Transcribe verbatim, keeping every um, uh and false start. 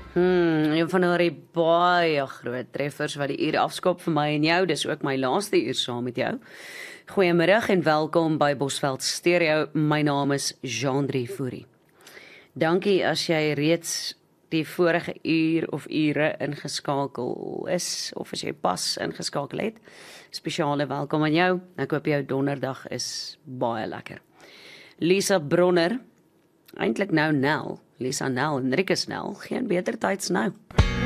Hmm, een van haar baie groot treffers wat die uur afskop vir my en jou, dis ook my laaste uur saam met jou. Goeiemiddag en welkom by Bosveld Stereo. My naam is Jean-Drie Fourie. Dankie as jy reeds die vorige uur of ure ingeskakel is, of as jy pas ingeskakel het. Spesiale welkom aan jou. Ek hoop jou donderdag is baie lekker. Lisa Bronner, eintlik nou Nel, Lisa Nel en Rikus Nel, geen beter tyds nou.